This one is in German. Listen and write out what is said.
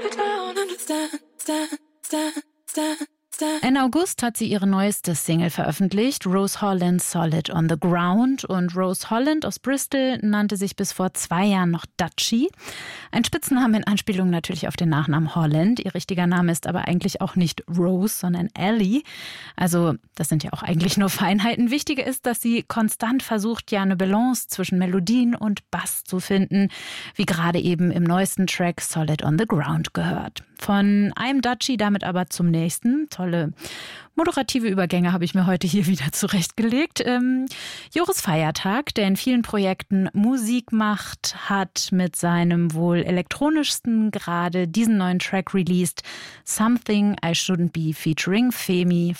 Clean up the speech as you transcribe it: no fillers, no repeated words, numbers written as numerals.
Ende August hat sie ihre neueste Single veröffentlicht, Rose Holland Solid on the Ground. Und Rose Holland aus Bristol nannte sich bis vor 2 Jahren noch Dutchie. Ein Spitzname in Anspielung natürlich auf den Nachnamen Holland. Ihr richtiger Name ist aber eigentlich auch nicht Rose, sondern Ellie. Also das sind ja auch eigentlich nur Feinheiten. Wichtiger ist, dass sie konstant versucht, ja eine Balance zwischen Melodien und Bass zu finden, wie gerade eben im neuesten Track Solid on the Ground gehört. Von einem Dutchie damit aber zum nächsten. Tolle moderative Übergänge habe ich mir heute hier wieder zurechtgelegt. Joris Feiertag, der in vielen Projekten Musik macht, hat mit seinem wohl elektronischsten gerade diesen neuen Track released. Something I Shouldn't Be featuring Femi